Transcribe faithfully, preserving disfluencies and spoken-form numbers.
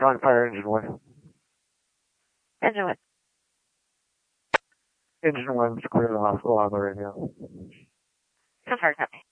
calling fire engine one. Engine one. Engine one's clear the hospital on the radio. Confirm company.